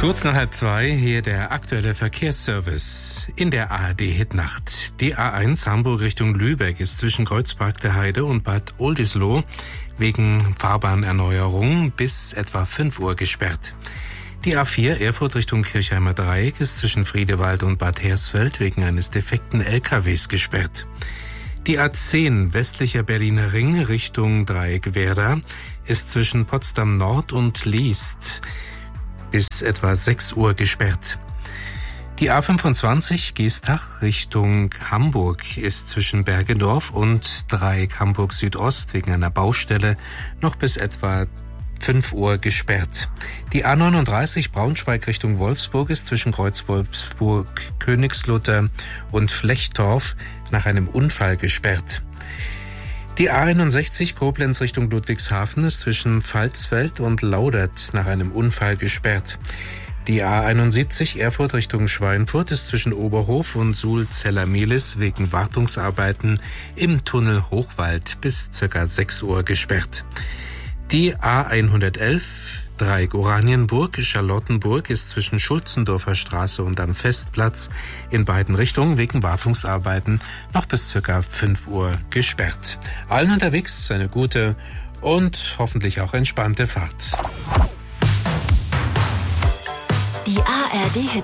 Kurz nach 1:30 hier der aktuelle Verkehrsservice in der ARD-Hitnacht. Die A1 Hamburg Richtung Lübeck ist zwischen Kreuzberg der Heide und Bad Oldesloe wegen Fahrbahnerneuerung bis etwa 5 Uhr gesperrt. Die A4 Erfurt Richtung Kirchheimer Dreieck ist zwischen Friedewald und Bad Hersfeld wegen eines defekten LKWs gesperrt. Die A10 westlicher Berliner Ring Richtung Dreieck Werder ist zwischen Potsdam Nord und Liest bis etwa 6 Uhr gesperrt. Die A25 Geestach Richtung Hamburg ist zwischen Bergedorf und Dreieck Hamburg Südost wegen einer Baustelle noch bis etwa 5 Uhr gesperrt. Die A39 Braunschweig Richtung Wolfsburg ist zwischen Kreuz Wolfsburg, Königslutter und Flechtorf nach einem Unfall gesperrt. Die A61 Koblenz Richtung Ludwigshafen ist zwischen Pfalzfeld und Laudert nach einem Unfall gesperrt. Die A71 Erfurt Richtung Schweinfurt ist zwischen Oberhof und Suhl-Zellermehlis wegen Wartungsarbeiten im Tunnel Hochwald bis ca. 6 Uhr gesperrt. Die A111 Dreieck Oranienburg-Charlottenburg ist zwischen Schulzendorfer Straße und am Festplatz in beiden Richtungen wegen Wartungsarbeiten noch bis ca. 5 Uhr gesperrt. Allen unterwegs eine gute und hoffentlich auch entspannte Fahrt. Die ARD